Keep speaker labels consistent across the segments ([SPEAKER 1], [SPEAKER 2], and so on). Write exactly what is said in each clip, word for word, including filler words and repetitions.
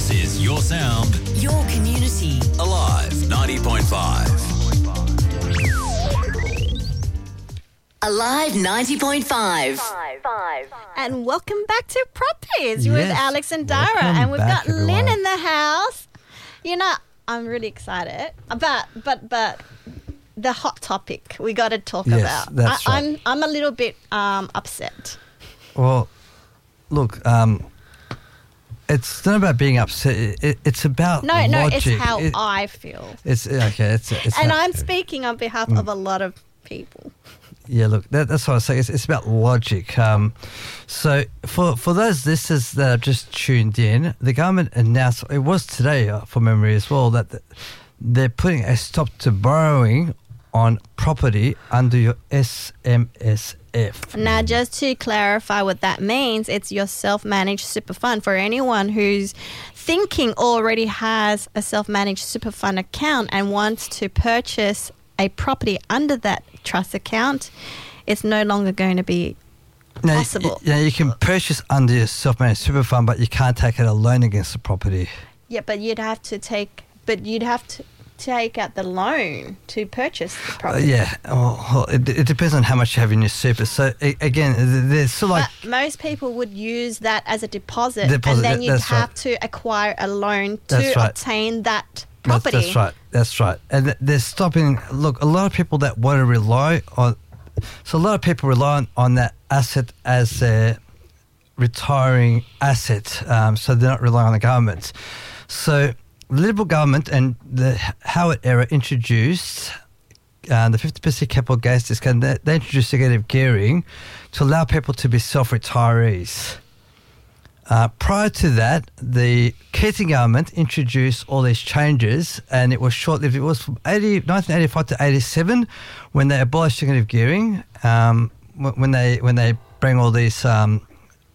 [SPEAKER 1] This is your sound,
[SPEAKER 2] Your community.
[SPEAKER 1] Alive ninety point five.
[SPEAKER 2] Alive ninety point five.
[SPEAKER 3] And welcome back to Properties with
[SPEAKER 4] Yes,
[SPEAKER 3] Alex and Dara.
[SPEAKER 4] welcome
[SPEAKER 3] And we've
[SPEAKER 4] back,
[SPEAKER 3] got Lynn
[SPEAKER 4] everyone.
[SPEAKER 3] in the house. You know, I'm really excited. But, but, but the hot topic we got to talk
[SPEAKER 4] Yes,
[SPEAKER 3] about.
[SPEAKER 4] that's
[SPEAKER 3] I,
[SPEAKER 4] right.
[SPEAKER 3] I'm, I'm a little bit um, upset.
[SPEAKER 4] Well, look, um, it's not about being upset. It, it, it's about
[SPEAKER 3] No, no,
[SPEAKER 4] logic.
[SPEAKER 3] it's how
[SPEAKER 4] It-
[SPEAKER 3] I feel.
[SPEAKER 4] It's okay. It's, it's
[SPEAKER 3] And
[SPEAKER 4] how-
[SPEAKER 3] I'm speaking on behalf
[SPEAKER 4] Mm.
[SPEAKER 3] of a lot of people.
[SPEAKER 4] Yeah, look, that, that's what I was saying. It's, it's about logic. Um, so for for those listeners that have just tuned in, the government announced, it was today uh, for memory as well, that the, they're putting a stop to borrowing on property under your S M S F.
[SPEAKER 3] Now, just to clarify what that means, it's your self-managed super fund. For anyone who's thinking already has a self-managed super fund account and wants to purchase a property under that trust account, it's no longer going to be
[SPEAKER 4] Now,
[SPEAKER 3] possible.
[SPEAKER 4] Yeah, you can purchase under your self-managed super fund, but you can't take out a loan against the property.
[SPEAKER 3] Yeah, but you'd have to take, but you'd have to take out the loan to purchase the
[SPEAKER 4] Uh,
[SPEAKER 3] property.
[SPEAKER 4] yeah, well, well, it, it depends on how much you have in your super. So a, again, th- there's still like
[SPEAKER 3] But most people would use that as a deposit,
[SPEAKER 4] Deposit,
[SPEAKER 3] and then
[SPEAKER 4] that-
[SPEAKER 3] you'd
[SPEAKER 4] that's right.
[SPEAKER 3] have to acquire a loan to
[SPEAKER 4] That's right.
[SPEAKER 3] obtain that
[SPEAKER 4] That's,
[SPEAKER 3] property.
[SPEAKER 4] that's right. That's right. And th- they're stopping. Look, a lot of people that want to rely on. So a lot of people rely on, on that asset as their retiring asset. Um, so they're not relying on the government. So the Liberal government and the Howard era introduced uh, the fifty percent capital gains discount. They, they introduced negative gearing to allow people to be self-retirees. Uh, prior to that, the Keating government introduced all these changes, and it was short-lived. It was from eighty, nineteen eighty-five to eighty-seven when they abolished negative gearing. Um, wh- when they when they bring all these um,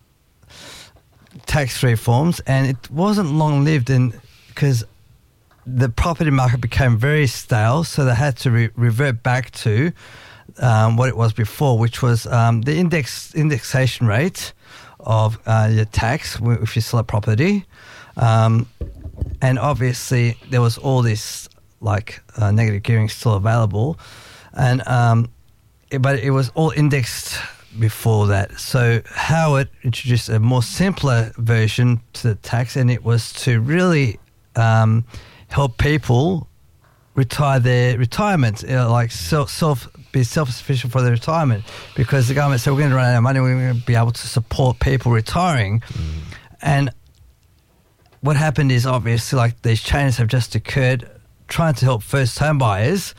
[SPEAKER 4] tax reforms, and it wasn't long-lived, in because the property market became very stale, so they had to re- revert back to um, what it was before, which was um, the index indexation rate of uh, your tax w- if you sell a property. Um, and obviously there was all this like uh, negative gearing still available. And um, it, but it was all indexed before that. So Howard introduced a more simpler version to the tax, and it was to really um, help people retire their retirement, you know, like self, self be self-sufficient for their retirement, because the government said we're going to run out of money, we're going to be able to support people retiring. Mm. And what happened is obviously like these changes have just occurred trying to help first home buyers.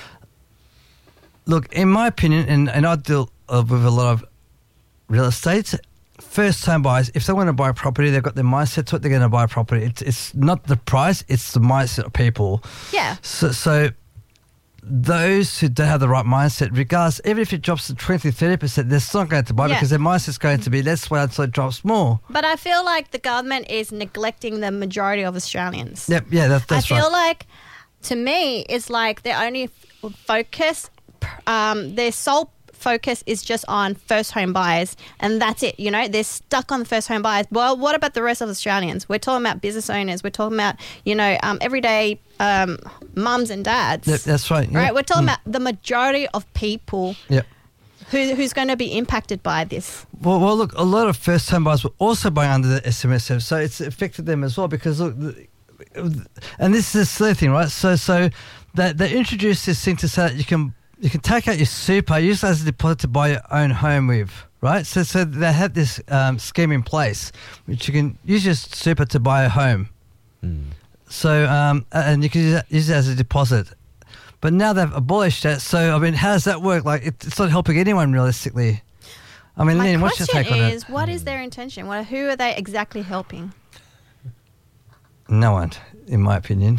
[SPEAKER 4] Look, in my opinion, and, and I deal uh, with a lot of real estate, first home buyers, if they want to buy a property, they've got their mindset to it, they're going to buy a property. It's, it's not the price, it's the mindset of people.
[SPEAKER 3] Yeah.
[SPEAKER 4] So, so those who don't have the right mindset, regardless, even if it drops to twenty, thirty percent, they're still not going to buy
[SPEAKER 3] Yeah.
[SPEAKER 4] because their mindset's going to be, let's wait until it drops more.
[SPEAKER 3] But I feel like the government is neglecting the majority of Australians.
[SPEAKER 4] Yep, yeah, that, that's
[SPEAKER 3] I
[SPEAKER 4] right.
[SPEAKER 3] feel like, to me, it's like they only f- focus, um, their sole focus is just on first home buyers, and that's it. You know, they're stuck on the first home buyers. Well, what about the rest of Australians? We're talking about business owners. We're talking about, you know, um, everyday um, mums and dads.
[SPEAKER 4] Yep, that's right. Yeah.
[SPEAKER 3] Right? We're talking
[SPEAKER 4] Mm.
[SPEAKER 3] about the majority of people
[SPEAKER 4] Yep.
[SPEAKER 3] who, who's going to be impacted by this.
[SPEAKER 4] Well, well, look, a lot of first home buyers were also buying under the S M S F, so it's affected them as well because, look, the, and this is a silly thing, right? So, so they, they introduced this thing to say that you can you can take out your super, use it as a deposit to buy your own home with, right? So, so they had this um, scheme in place, which you can use your super to buy a home.
[SPEAKER 5] Mm.
[SPEAKER 4] So, um, and you can use it, use it as a deposit. But now they've abolished that. So, I mean, how does that work? Like, it, it's not helping anyone realistically. I mean,
[SPEAKER 3] My
[SPEAKER 4] Lynn, what's your
[SPEAKER 3] question
[SPEAKER 4] take on
[SPEAKER 3] is,
[SPEAKER 4] it?
[SPEAKER 3] what is their intention? What, who are they exactly helping?
[SPEAKER 4] No one, in my opinion.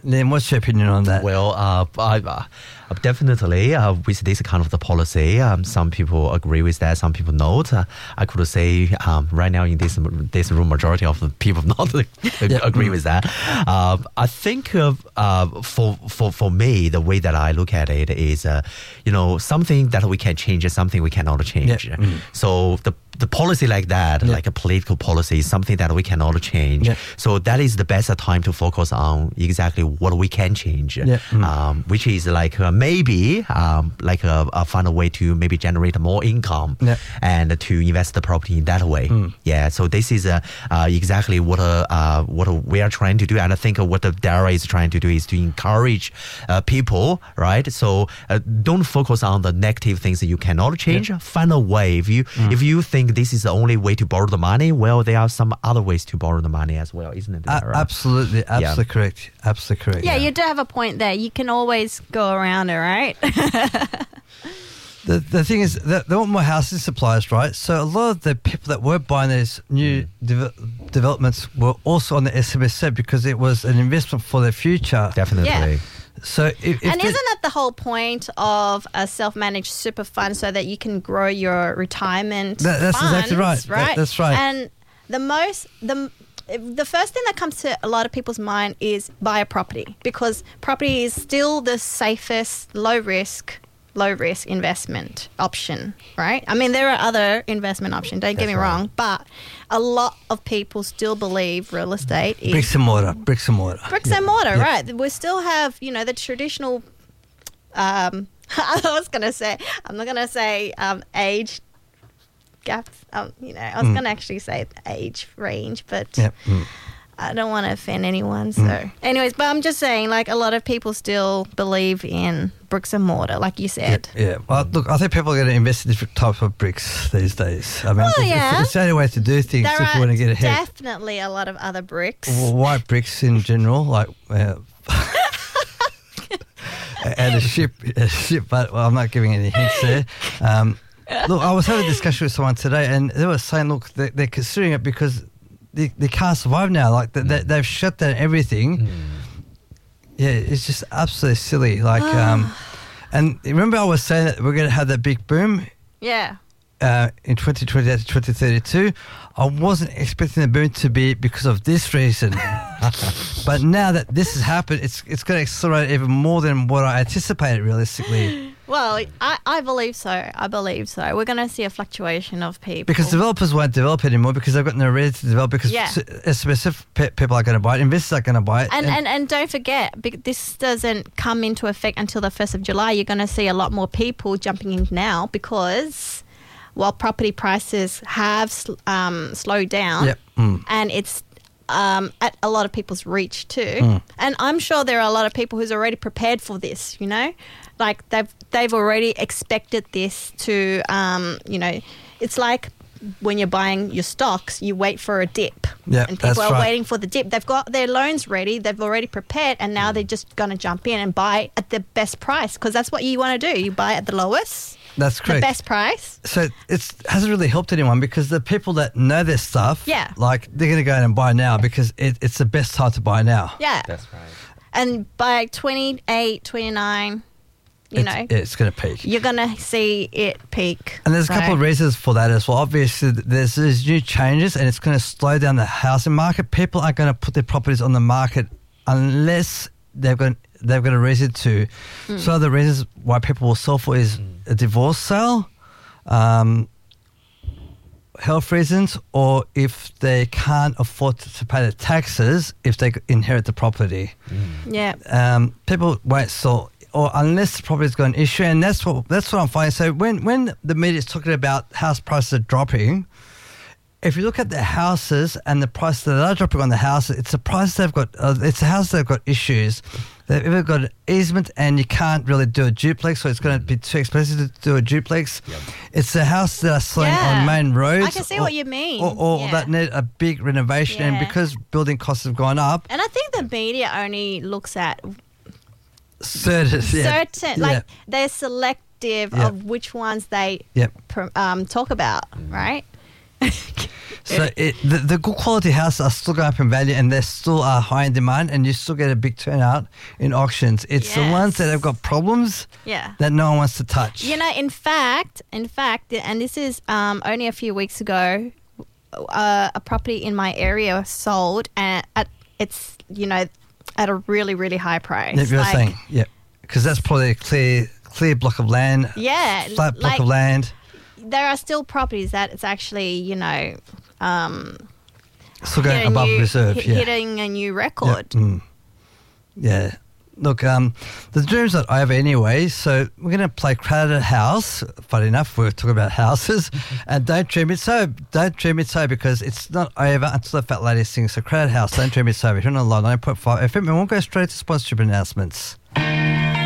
[SPEAKER 4] Liam, what's your opinion on that?
[SPEAKER 5] Well, uh, I, uh, definitely uh, with this kind of the policy, um, some people agree with that, some people not. Uh, I could say um, right now in this this room, majority of the people not
[SPEAKER 4] Yeah.
[SPEAKER 5] agree with that. Uh, I think uh, uh, for for for me, the way that I look at it is, uh, you know, something that we can change is something we cannot change.
[SPEAKER 4] Yeah. Mm.
[SPEAKER 5] So the the policy like that,
[SPEAKER 4] Yeah.
[SPEAKER 5] like a political policy, is something that we cannot change.
[SPEAKER 4] Yeah.
[SPEAKER 5] So that is the best time to focus on exactly what we can change,
[SPEAKER 4] Yeah. Mm.
[SPEAKER 5] um, which is like uh, maybe um, like a, a final way to maybe generate more income
[SPEAKER 4] Yeah.
[SPEAKER 5] and to invest the property in that way. Yeah. So this is uh, uh, exactly what uh, uh, what we are trying to do, and I think what the DARA is trying to do is to encourage uh, people, right? So uh, don't focus on the negative things that you cannot change. Find a way. If you if you think this is the only way to borrow the money, well, there are some other ways to borrow the money as well, isn't it?
[SPEAKER 4] A-
[SPEAKER 5] Dara?
[SPEAKER 4] absolutely, absolutely correct. Absolutely correct.
[SPEAKER 3] Yeah, you do have a point there. You can always go around it, right?
[SPEAKER 4] The the thing is that they want more housing supplies, right? So a lot of the people that were buying these new deve- developments were also on the S M S A because it was an investment for their future.
[SPEAKER 5] Definitely.
[SPEAKER 3] Yeah.
[SPEAKER 4] So if, if
[SPEAKER 3] And
[SPEAKER 4] the-
[SPEAKER 3] isn't that the whole point of a self-managed super fund so that you can grow your retirement
[SPEAKER 4] That- that's
[SPEAKER 3] funds,
[SPEAKER 4] exactly right. That-
[SPEAKER 3] right?
[SPEAKER 4] that's right.
[SPEAKER 3] And the most the the first thing that comes to a lot of people's mind is buy a property, because property is still the safest, low risk, low risk investment option, right? I mean, there are other investment options, don't get
[SPEAKER 5] That's
[SPEAKER 3] me
[SPEAKER 5] right.
[SPEAKER 3] wrong, but a lot of people still believe real estate is
[SPEAKER 4] bricks and mortar, bricks and mortar.
[SPEAKER 3] bricks
[SPEAKER 4] Yeah.
[SPEAKER 3] and mortar,
[SPEAKER 4] Yeah.
[SPEAKER 3] right? We still have, you know, the traditional. Um, I was gonna say, I'm not gonna say um, age gaps. Um, you know, I was gonna actually say age range, but
[SPEAKER 4] Yeah. Mm.
[SPEAKER 3] I don't want to offend anyone. So, anyways, but I'm just saying, like, a lot of people still believe in bricks and mortar, like you said.
[SPEAKER 4] Yeah, well, look, I think people are going to invest in different types of bricks these days. I mean,
[SPEAKER 3] Well,
[SPEAKER 4] it's, it's-
[SPEAKER 3] yeah.
[SPEAKER 4] it's the only way to do things
[SPEAKER 3] There
[SPEAKER 4] if you
[SPEAKER 3] are
[SPEAKER 4] want to get ahead.
[SPEAKER 3] definitely a lot of other bricks.
[SPEAKER 4] Well, white bricks in general, like uh, and a ship, a ship. But well, I'm not giving any hints there. Um, look, I was having a discussion with someone today, and they were saying, look, they, they're considering it because they, they can't survive now. Like they, they, they've shut down everything. Yeah, it's just absolutely silly. Like, um, and remember, I was saying that we're going to have that big boom
[SPEAKER 3] Yeah.
[SPEAKER 4] uh, in twenty twenty-eight to twenty thirty-two. I wasn't expecting the boom to be because of this reason. But now that this has happened, it's it's going to accelerate even more than what I anticipated realistically.
[SPEAKER 3] Well, I, I believe so. I believe so. We're going to see a fluctuation of people.
[SPEAKER 4] Because developers won't develop anymore because they've got no reason to develop because
[SPEAKER 3] Yeah.
[SPEAKER 4] s- specific pe- people are going to buy it, investors are going to buy it.
[SPEAKER 3] And, and and don't forget, bec- this doesn't come into effect until the first of July. You're going to see a lot more people jumping in now because while property prices have sl- um, slowed down,
[SPEAKER 4] Yep. Mm.
[SPEAKER 3] and it's um, at a lot of people's reach too.
[SPEAKER 4] Mm.
[SPEAKER 3] And I'm sure there are a lot of people who's already prepared for this, you know? Like they've they've already expected this to, um, you know, it's like when you're buying your stocks, you wait for a dip.
[SPEAKER 4] Yep,
[SPEAKER 3] and people
[SPEAKER 4] that's
[SPEAKER 3] are
[SPEAKER 4] right.
[SPEAKER 3] waiting for the dip. They've got their loans ready. They've already prepared, and now they're just going to jump in and buy at the best price because that's what you want to do. You buy at the lowest,
[SPEAKER 4] That's
[SPEAKER 3] the
[SPEAKER 4] correct.
[SPEAKER 3] best price.
[SPEAKER 4] So it hasn't really helped anyone because the people that know their stuff,
[SPEAKER 3] Yeah.
[SPEAKER 4] like they're going to go in and buy now because it, it's the best time to buy now.
[SPEAKER 3] Yeah.
[SPEAKER 5] That's right.
[SPEAKER 3] And by twenty-eight, twenty-nine, you
[SPEAKER 4] it's,
[SPEAKER 3] know,
[SPEAKER 4] it's going to peak.
[SPEAKER 3] you're going to see it peak.
[SPEAKER 4] And there's a
[SPEAKER 3] So-
[SPEAKER 4] couple of reasons for that as well. Obviously, th- there's these new changes and it's going to slow down the housing market. People aren't going to put their properties on the market unless they've got, they've got a reason to.
[SPEAKER 3] Hmm.
[SPEAKER 4] So the reasons why people will sell for is a divorce sale, um, health reasons, or if they can't afford to, to pay the taxes if they inherit the property.
[SPEAKER 3] Yeah.
[SPEAKER 4] Um, people won't sell, or unless the property's got an issue, and that's what that's what I'm finding. So when when the media is talking about house prices are dropping, if you look at the houses and the prices that are dropping on the houses, it's the prices they've got. Uh, it's the houses that've got issues. They've either got an easement and you can't really do a duplex, so it's going to be too expensive to do a duplex. It's the houses that are selling
[SPEAKER 3] Yeah.
[SPEAKER 4] on main roads.
[SPEAKER 3] I can see
[SPEAKER 4] or-
[SPEAKER 3] what you mean.
[SPEAKER 4] Or, or
[SPEAKER 3] Yeah.
[SPEAKER 4] that need a big renovation, and
[SPEAKER 3] Yeah.
[SPEAKER 4] because building costs have gone up,
[SPEAKER 3] And I think the media only looks at
[SPEAKER 4] certain, yeah,
[SPEAKER 3] certain,
[SPEAKER 4] yeah.
[SPEAKER 3] like they're selective
[SPEAKER 4] Yeah.
[SPEAKER 3] of which ones they
[SPEAKER 4] Yep.
[SPEAKER 3] pr- um, talk about, right?
[SPEAKER 4] So it, the, the good quality houses are still going up in value, and they still are high in demand, and you still get a big turnout in auctions. It's the ones that have got problems
[SPEAKER 3] Yeah.
[SPEAKER 4] that no one wants to touch.
[SPEAKER 3] You know, in fact, in fact, and this is um, only a few weeks ago, uh, a property in my area sold, and at it's you know at a really really high price.
[SPEAKER 4] If you're
[SPEAKER 3] Like,
[SPEAKER 4] saying, yeah, because that's probably a clear, clear block of land,
[SPEAKER 3] yeah,
[SPEAKER 4] flat block
[SPEAKER 3] like,
[SPEAKER 4] of land.
[SPEAKER 3] there are still properties that it's actually you know um,
[SPEAKER 4] Still going
[SPEAKER 3] hit a
[SPEAKER 4] above
[SPEAKER 3] new-
[SPEAKER 4] reserve.
[SPEAKER 3] hit-
[SPEAKER 4] yeah.
[SPEAKER 3] hitting a new
[SPEAKER 4] Yeah,
[SPEAKER 3] record.
[SPEAKER 4] mm. Yeah. Look, um, the dreams that I have anyway, so we're going to play Crowded House. Funny enough, we're talking about houses. And Don't Dream It So. Don't Dream It So, because it's not over until the fat lady sings. So Crowded House, Don't Dream It So. If you're on a line, nine point five F M, and we'll go straight to sponsorship announcements.